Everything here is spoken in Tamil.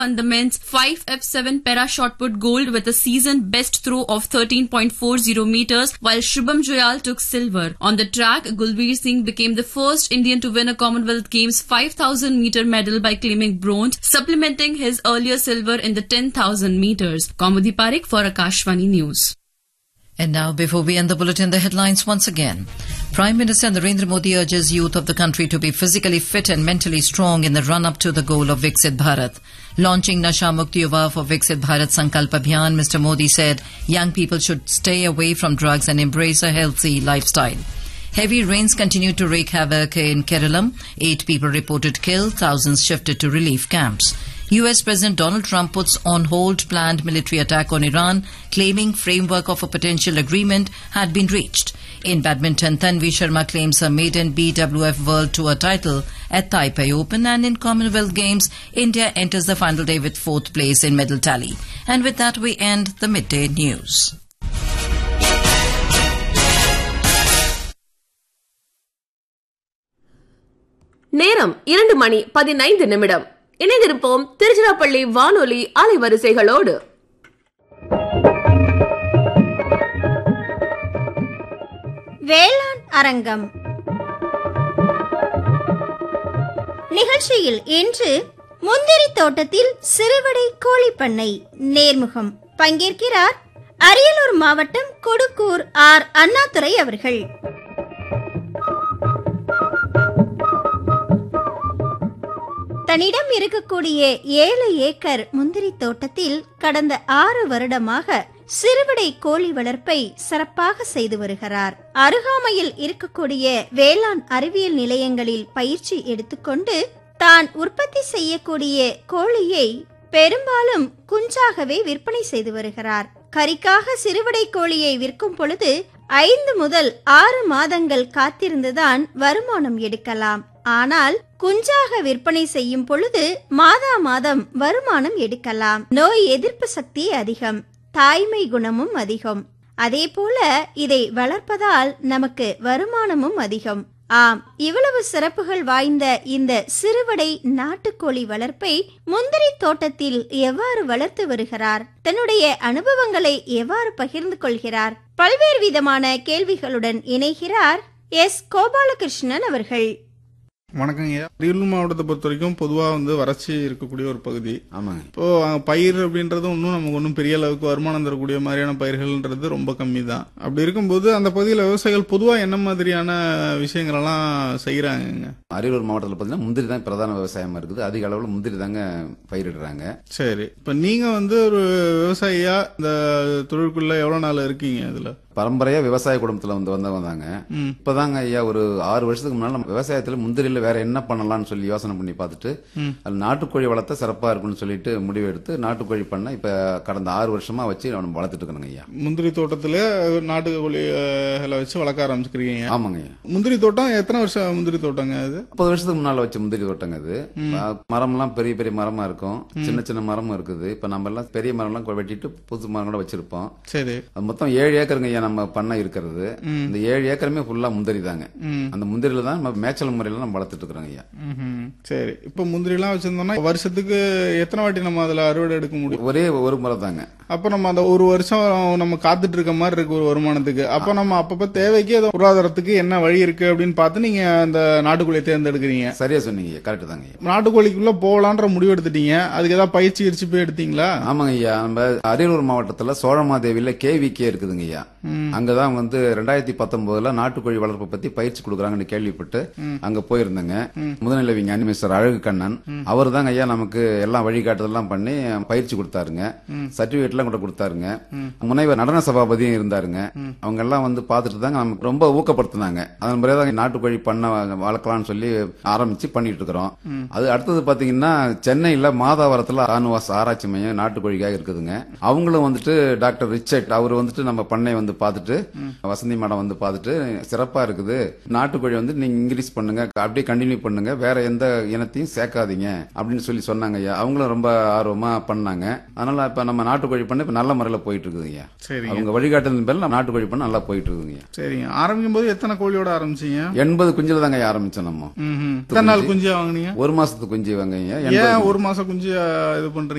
won the men's 5x7 para shot put gold with a season best throw of 13.40 meters, while Shubham Joyal took silver. On the track, Gulbir Singh became the first Indian to win a Commonwealth Games 5,000 meter medal by claiming bronze, supplementing his earlier silver in the 10,000 meters. Kaumudi Parekh for Akashvani News. And now, before we end the bulletin, the headlines once again. Prime Minister Narendra Modi urges youth of the country to be physically fit and mentally strong in the run-up to the goal of Viksit Bharat. Launching Nasha Mukti Yuva for Viksit Bharat Sankalp Abhiyan, Mr. Modi said young people should stay away from drugs and embrace a healthy lifestyle. Heavy rains continued to wreak havoc in Kerala. 8 people reported killed, thousands shifted to relief camps. US President Donald Trump puts on hold planned military attack on Iran, claiming framework of a potential agreement had been reached. In badminton, Tanvi Sharma claims her maiden BWF World Tour title at Taipei Open, and in Commonwealth Games, India enters the final day with 4th place in medal tally. And with that, we end the midday news. நேரம் 2:15 இணைந்திருப்போம் திருச்சிராப்பள்ளி வானொலி அலைவரிசைகளோடு. வேளாண் அரங்கம் நிகழ்ச்சியில் இன்று முந்திரி தோட்டத்தில் சிறுவடை கோழிப்பண்ணை நேர்முகம். பங்கேற்கிறார் அரியலூர் மாவட்டம் கொடுக்கூர் ஆர் அண்ணாதுரை அவர்கள். தன்னிடம் இருக்கக்கூடிய 7 ஏக்கர் முந்திரி தோட்டத்தில் கடந்த 6 வருடமாக சிறுவிடை கோழி வளர்ப்பை சிறப்பாக செய்து வருகிறார். அருகாமையில் இருக்கக்கூடிய வேளாண் அறிவியல் நிலையங்களில் பயிற்சி எடுத்துக்கொண்டு தான் உற்பத்தி செய்யக்கூடிய கோழியை பெரும்பாலும் குஞ்சாகவே விற்பனை செய்து வருகிறார். கறிக்காக சிறுவிடை கோழியை விற்கும் பொழுது 5 முதல் 6 மாதங்கள் காத்திருந்துதான் வருமானம் எடுக்கலாம். ஆனால் குஞ்சாக விற்பனை செய்யும் பொழுது மாதா மாதம் வருமானம் எடுக்கலாம். நோய் எதிர்ப்பு சக்தி அதிகம், தாய்மை குணமும் அதிகம். அதே போல இதை வளர்ப்பதால் நமக்கு வருமானமும் அதிகம். ஆம், இவ்வளவு சிறப்புகள் வாய்ந்த இந்த சிறுவடை நாட்டுக்கோழி வளர்ப்பை முந்திரி தோட்டத்தில் எவ்வாறு வளர்த்து வருகிறார், தன்னுடைய அனுபவங்களை எவ்வாறு பகிர்ந்து கொள்கிறார், பல்வேறு விதமான கேள்விகளுடன் இணைகிறார் எஸ் கோபாலகிருஷ்ணன் அவர்கள். வணக்கங்க. அரியலூர் மாவட்டத்தை பொறுத்த வரைக்கும் பொதுவாக வறட்சி இருக்கக்கூடிய ஒரு பகுதி. ஆமாங்க. இப்போ பயிர் அப்படின்றது இன்னும் நமக்கு ஒன்றும் பெரிய அளவுக்கு வருமானம் தரக்கூடிய மாதிரியான பயிர்கள்ன்றது ரொம்ப கம்மி தான். அப்படி இருக்கும்போது அந்த பகுதியில் விவசாயிகள் பொதுவாக என்ன மாதிரியான விஷயங்கள் எல்லாம் செய்யறாங்க? அரியலூர் மாவட்டத்தில் பார்த்தீங்கன்னா முந்திரி தான் பிரதான விவசாயமா இருக்குது. அதிக அளவில் முந்திரி தாங்க பயிரிடுறாங்க. சரி, இப்ப நீங்க ஒரு விவசாயியா இந்த தொழிலுக்குள்ள எவ்வளவு நாள் இருக்கீங்க? அதுல பரம்பரையா விவசாய குடும்பத்துல வந்தாங்க. இப்பதாங்க ஐயா ஒரு 6 வருஷத்துக்கு முன்னாடி நம்ம விவசாயத்துல முந்திரியில வேற என்ன பண்ணலாம்னு சொல்லி யோசனை பண்ணி பார்த்துட்டு அது நாட்டுக்கோழி வளர்த்த சிறப்பா இருக்குன்னு சொல்லிட்டு முடிவு எடுத்து நாட்டுக்கோழி பண்ண இப்ப கடந்த 6 வருஷமா வச்சு நம்ம வளர்த்துட்டு இருக்கோங்க ஐயா. முந்திரி தோட்டத்துல நாட்டுக்கோழிகளை வச்சு வளர்க்க ஆரம்பிச்சுக்கிறீங்க? ஆமாங்க ஐயா. முந்திரி தோட்டம் எத்தனை வருஷம் முந்திரி தோட்டங்க? அது 30 வருஷத்துக்கு முன்னால வச்ச முந்திரி தோட்டங்க. அது மரம் எல்லாம் பெரிய பெரிய மரமா இருக்கும், சின்ன சின்ன மரமும் இருக்குது. இப்ப நம்ம எல்லாம் பெரிய மரம் எல்லாம் வெட்டிட்டு புது மரம் கூட வச்சிருப்போம். சரி, மொத்தம் 7 ஏக்கருங்க ஐயா நம்ம பண்ண இருக்கிறது. இந்த 7 ஏக்கருமே ஃபுல்லா முந்திரி தாங்க. அந்த முந்திரியில தான் நம்ம மேய்ச்சல் முறையில நம்ம வளர்த்துட்டு இருக்கிறோங்க ஐயா. சரி, இப்ப முந்திரி எல்லாம் வச்சிருந்தோம்னா வருஷத்துக்கு எத்தனை வாட்டி நம்ம அதுல அறுவடை எடுக்க முடியும்? ஒரே ஒரு முறை தாங்க. அப்ப நம்ம அந்த ஒரு வருஷம் நம்ம காத்துட்டு இருக்க மாதிரி இருக்கு ஒரு வருமானத்துக்கு. அப்ப நம்ம அப்பப்ப தேவைக்கு பொருளாதாரத்துக்கு என்ன வழி இருக்கு அப்படின்னு பார்த்து நீங்க அந்த நாட்டுக்கோழியை தேர்ந்தெடுக்கிறீங்க. சரியா சொன்னீங்க, கரெக்ட் தாங்க. நாட்டுக்கோழிக்குள்ள போகலான்ற முடிவு எடுத்துட்டீங்க. அதுக்கு ஏதாவது பயிற்சி கிரிச்சு போய் எடுத்தீங்களா? ஆமாங்க ஐயா. நம்ம அரியலூர் மாவட்டத்துல சோழமாதேவியில கேவிகே இருக்குதுங்க ஐயா. அங்கதான் 2019 நாட்டுக்கோழி வளர்ப்பு பத்தி பயிற்சி கொடுக்குறாங்கன்னு கேள்விப்பட்டு அங்க போயிருந்தேங்க. முதுநிலை விஞ்ஞானி மிஸ்டர் அழகு கண்ணன் அவர் தாங்க ஐயா நமக்கு எல்லாம் வழிகாட்டுதெல்லாம் பண்ணி பயிற்சி கொடுத்தாருங்க. சர்டிபிகேட் எல்லாம் கூட கொடுத்தாருங்க. முனைவர் நடன சபாபதியும் இருந்தாருங்க. அவங்க எல்லாம் பார்த்துட்டு தாங்க நமக்கு ரொம்ப ஊக்கப்படுத்தினாங்க. அதன் பிறகு நாட்டுக்கோழி பண்ண வளர்க்கலாம்னு சொல்லி ஆரம்பிச்சு பண்ணிட்டு இருக்கிறோம். அது அடுத்தது பாத்தீங்கன்னா சென்னையில மாதாவரத்துல ஆணுவாஸ் ஆராய்ச்சி மையம் நாட்டுக்கோழிக்காக இருக்குதுங்க. அவங்களும் டாக்டர் ரிச்சர்ட் அவர் நம்ம பண்ணை பார்த்துட்டு வசந்தி மேடம் வந்து பார்த்துட்டு சிறப்பா இருக்குது, நாட்டுக்கோழி வந்து நீங்க இன்க்ரீஸ் பண்ணுங்க, அப்படியே கண்டினியூ பண்ணுங்க, வேற எந்த இனத்தையும் சேர்க்காதீங்க அப்படின்னு சொல்லி சொன்னாங்க ஐயா. அவங்களும் ரொம்ப ஆர்வமா பண்ணாங்க. அதனால இப்ப நம்ம நாட்டுக்கோழி பண்ண இப்ப நல்ல முறையில போயிட்டு இருக்குது ஐயா. அவங்க வழிகாட்டுதல் பேர்ல நம்ம நாட்டுக்கோழி பண்ண நல்லா போயிட்டு இருக்குங்க. சரிங்க. ஆரம்பிக்கும் போது எத்தனை கோழியோட ஆரம்பிச்சீங்க? 80 குஞ்சுல தாங்க ஆரம்பிச்சோம். நம்ம எத்தனை நாள் குஞ்சு வாங்குனீங்க? 1 மாசத்துக்கு குஞ்சு வாங்க. ஏன் 1 மாசம் குஞ்சு இது பண்றீங்க?